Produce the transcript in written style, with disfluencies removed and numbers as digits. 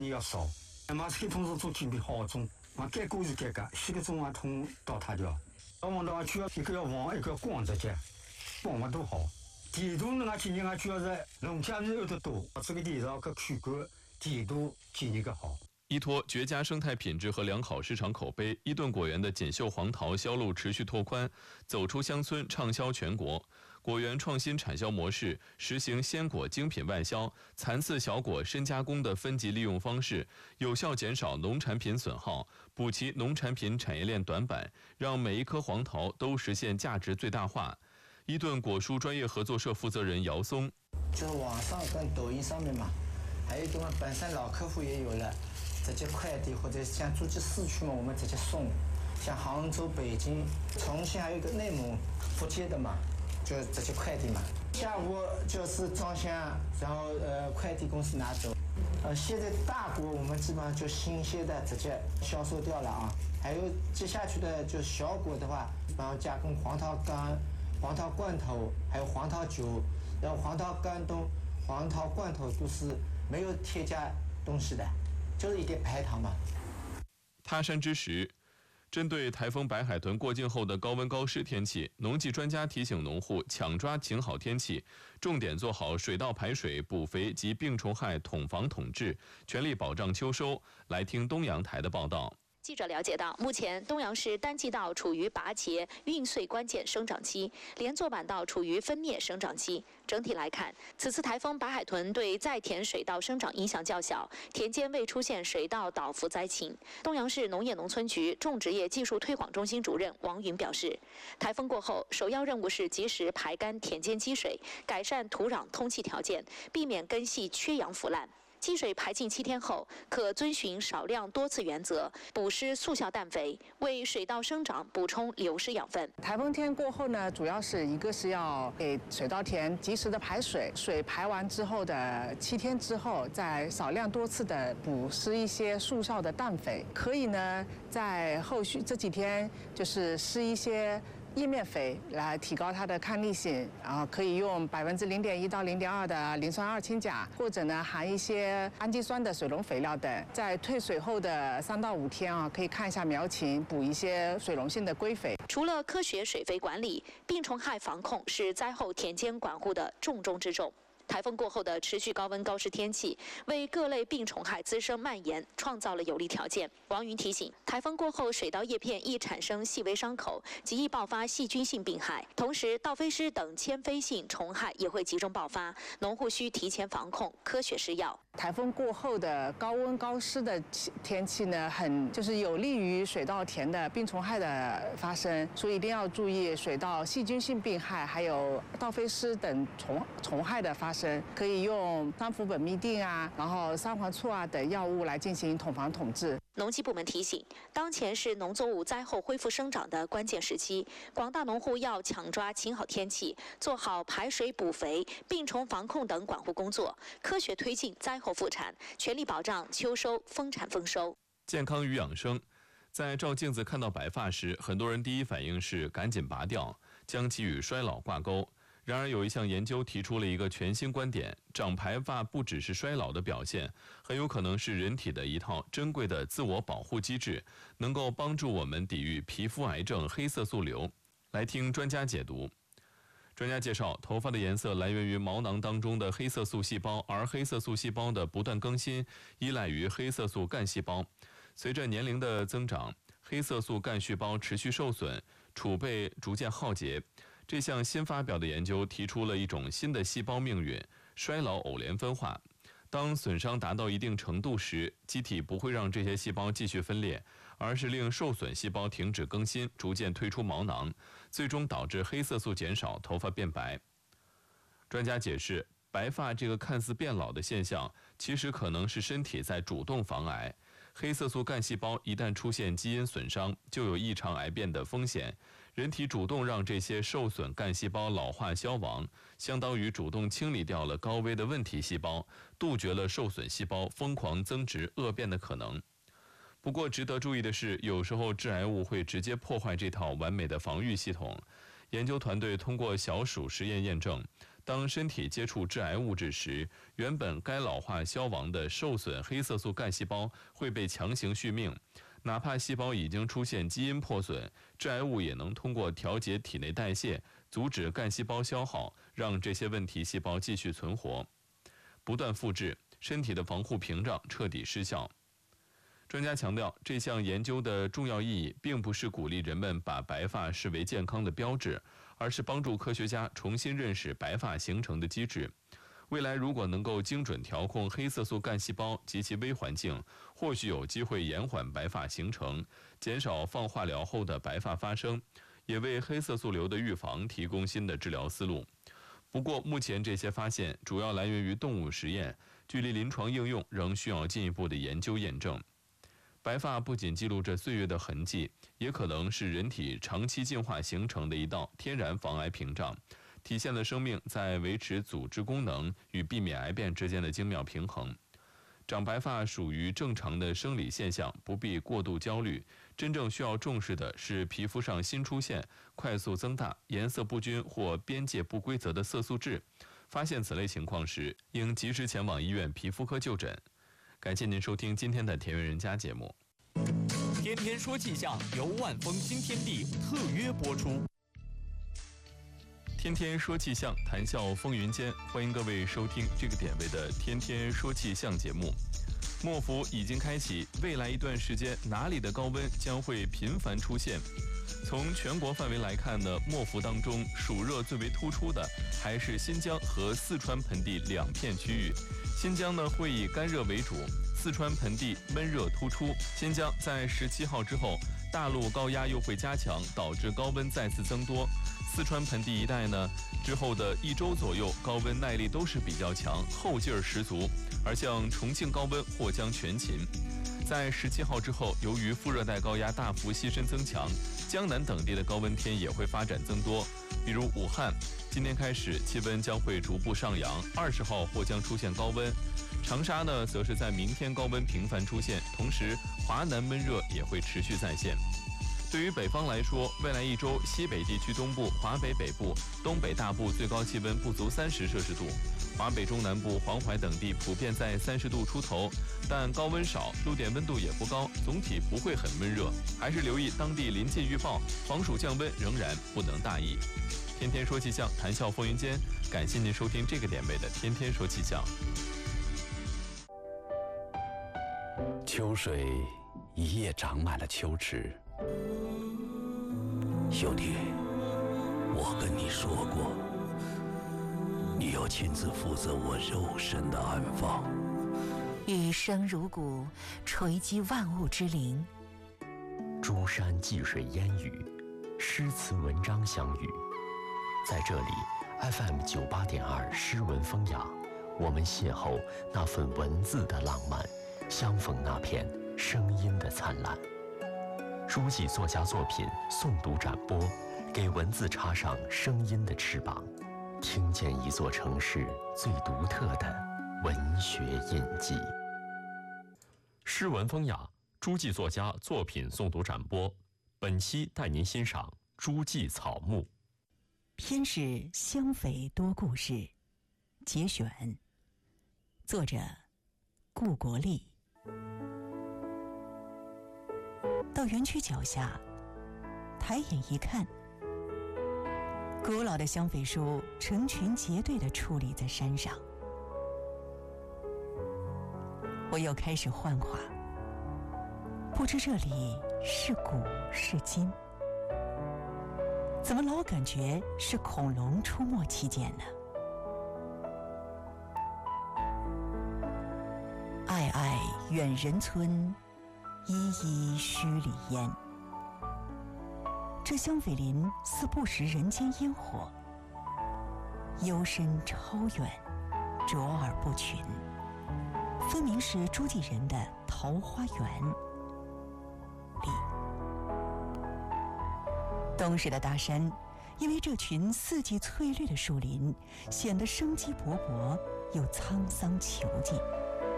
你要烧，马斯克通是做准备好种，该割是该割，10个钟通到它就。往到主要一个要黄，一个光直接，光嘛都好。地图那今年主要是农家人有得多，这个地上个区隔地图今年个好。 依托绝佳生态品质和良好市场口碑，伊顿果园的锦绣黄桃销路持续拓宽，走出乡村，畅销全国。果园创新产销模式，实行鲜果精品外销、残次小果深加工的分级利用方式，有效减少农产品损耗，补齐农产品产业链短板，让每一颗黄桃都实现价值最大化。伊顿果蔬专业合作社负责人姚松， 就是网上跟抖音上面嘛，还有我们本身老客户也有了。直接快递或者像诸暨市区嘛，我们直接送，像杭州、北京、重庆还有一个内蒙、福建的嘛，就直接快递嘛。下午就是装箱，然后快递公司拿走。现在大果我们基本上就新鲜的直接销售掉了啊。还有接下去的就小果的话，然后加工黄桃干、黄桃罐头，还有黄桃酒，然后黄桃干都、黄桃罐头都是没有添加东西的。就是一点白糖嘛。 他山之石，针对台风白海豚过境后的高温高湿天气，农技专家提醒农户抢抓晴好天气，重点做好水稻排水、补肥及病虫害统防统治，全力保障秋收。来听东阳台的报道。 记者了解到，目前东阳市单季稻处于拔节、运穗关键生长期，连作板稻处于分蘖生长期。整体来看，此次台风白海豚对在田水稻生长影响较小，田间未出现水稻倒伏灾情。东阳市农业农村局种植业技术推广中心主任王云表示，台风过后，首要任务是及时排干田间积水，改善土壤通气条件，避免根系缺氧腐烂。积水排尽7天后，可遵循少量多次原则，补施速效氮肥，为水稻生长补充流失养分。 台风天过后呢，主要是一个是要给水稻田及时的排水，水排完之后的7天之后，再少量多次的补施一些速效的氮肥，可以呢在后续这几天就是施一些叶面肥来提高它的抗逆性，然后可以用0.1%到0.2%的磷酸二氢钾，或者呢含一些氨基酸的水溶肥料等。在退水后的3到5天啊，可以看一下苗情，补一些水溶性的硅肥。 除了科学水肥管理，病虫害防控是灾后田间管护的重中之重。台风过后的持续高温高湿天气，为各类病虫害滋生蔓延创造了有利条件。王云提醒，台风过后水稻叶片易产生细微伤口，极易爆发细菌性病害，同时稻飞虱等迁飞性虫害也会集中爆发，农户需提前防控，科学施药。 台风过后的高温高湿的天气呢，就是有利于水稻田的病虫害的发生，所以一定要注意水稻细菌性病害还有稻飞虱等虫害的发生。可以用三氟苯密定啊，然后三环唑啊等药物来进行统防统治。 农技部门提醒，当前是农作物灾后恢复生长的关键时期，广大农户要抢抓晴好天气，做好排水补肥、病虫防控等管护工作，科学推进灾后复产，全力保障秋收丰产丰收。 健康与养生，在照镜子看到白发时，很多人第一反应是赶紧拔掉，将其与衰老挂钩。然而，有一项研究提出了一个全新观点：长白发不只是衰老的表现，很有可能是人体的一套珍贵的自我保护机制，能够帮助我们抵御皮肤癌症、黑色素瘤。来听专家解读。专家介绍，头发的颜色来源于毛囊当中的黑色素细胞，而黑色素细胞的不断更新依赖于黑色素干细胞。随着年龄的增长，黑色素干细胞持续受损，储备逐渐耗竭。这项新发表的研究提出了一种新的细胞命运——衰老偶联分化。当损伤达到一定程度时，机体不会让这些细胞继续分裂，而是令受损细胞停止更新，逐渐退出毛囊，最终导致黑色素减少，头发变白。专家解释，白发这个看似变老的现象，其实可能是身体在主动防癌。黑色素干细胞一旦出现基因损伤，就有异常癌变的风险。人体主动让这些受损干细胞老化消亡，相当于主动清理掉了高危的问题细胞，杜绝了受损细胞疯狂增殖恶变的可能。不过值得注意的是，有时候致癌物会直接破坏这套完美的防御系统。研究团队通过小鼠实验验证， 当身体接触致癌物质时，原本该老化消亡的受损黑色素干细胞会被强行续命，哪怕细胞已经出现基因破损，致癌物也能通过调节体内代谢，阻止干细胞消耗，让这些问题细胞继续存活。不断复制，身体的防护屏障彻底失效。专家强调，这项研究的重要意义并不是鼓励人们把白发视为健康的标志，而是帮助科学家重新认识白发形成的机制。未来如果能够精准调控黑色素干细胞及其微环境，或许有机会延缓白发形成，减少放化疗后的白发发生，也为黑色素瘤的预防提供新的治疗思路。不过，目前这些发现主要来源于动物实验，距离临床应用仍需要进一步的研究验证。白发不仅记录着岁月的痕迹，也可能是人体长期进化形成的一道天然防癌屏障，体现了生命在维持组织功能与避免癌变之间的精妙平衡。长白发属于正常的生理现象，不必过度焦虑。真正需要重视的是皮肤上新出现、快速增大、颜色不均或边界不规则的色素痣。发现此类情况时，应及时前往医院皮肤科就诊。感谢您收听今天的田园人家节目。 天天说气象由万丰新天地特约播出。 天天说气象，谈笑风云间，欢迎各位收听这个点位的天天说气象节目。末伏已经开启，未来一段时间哪里的高温将会频繁出现？从全国范围来看呢，末伏当中暑热最为突出的还是新疆和四川盆地两片区域。新疆呢会以干热为主，四川盆地闷热突出。新疆在17号之后，大陆高压又会加强，导致高温再次增多。四川盆地一带呢，之后的1周左右，高温耐力都是比较强，后劲儿十足。而像重庆高温或将全勤。在17号之后，由于副热带高压大幅西伸增强，江南等地的高温天也会发展增多。比如武汉，今天开始气温将会逐步上扬，20号或将出现高温。长沙呢，则是在明天高温频繁出现，同时华南闷热也会持续再现。对于北方来说，未来1周，西北地区东部、华北北部、东北大部最高气温不足30摄氏度，华北中南部、黄淮等地普遍在30度出头，但高温少，陆电温度也不高，总体不会很闷热，还是留意当地临近预报，防暑降温仍然不能大意。天天说气象，谈笑风云间，感谢您收听这个点位的天天说气象。 秋水一夜长满了秋池。兄弟，我跟你说过，你要亲自负责我肉身的安放。 雨声如鼓，锤击万物之灵。 珠山济水烟雨，诗词文章相遇。在这里 FM 98.2诗文风雅，我们邂逅那份文字的浪漫，相逢那片声音的灿烂。书记作家作品诵读展播，给文字插上声音的翅膀，听见一座城市最独特的文学印记。诗文风雅，诸暨作家作品诵读展播，本期带您欣赏诸暨草木。 篇是湘匪多故事，节选，作者顾国立。到园区脚下，抬眼一看，古老的香榧树成群结队地矗立在山上。我又开始幻化，不知这里是古是今，怎么老感觉是恐龙出没期间呢？暧暧远人村，依依墟里烟。这香榧林似不食人间烟火，幽深超远，卓尔不群，分明是诸暨人的桃花源里。东势的大山，因为这群四季翠绿的树林，显得生机勃勃又沧桑遒劲。